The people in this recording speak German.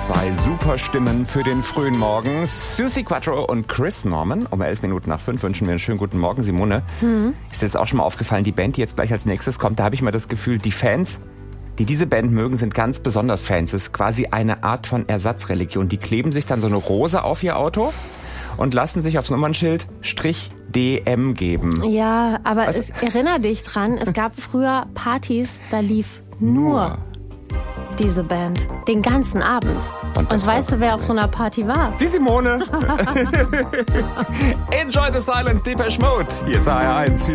Zwei super Stimmen für den frühen Morgen. Suzi Quatro und Chris Norman. Um 5:11 wünschen wir einen schönen guten Morgen. Simone, ist dir das auch schon mal aufgefallen, die Band, die jetzt gleich als nächstes kommt, da habe ich mal das Gefühl, die Fans, die diese Band mögen, sind ganz besonders Fans. Es ist quasi eine Art von Ersatzreligion. Die kleben sich dann so eine Rose auf ihr Auto und lassen sich aufs Nummernschild /DM geben. Ja, aber erinnere dich dran, es gab früher Partys, da lief nur diese Band. Den ganzen Abend. Und weißt du, wer auf so einer Party war? Die Simone. Enjoy the Silence, Depeche Mode. Hier ist HR1.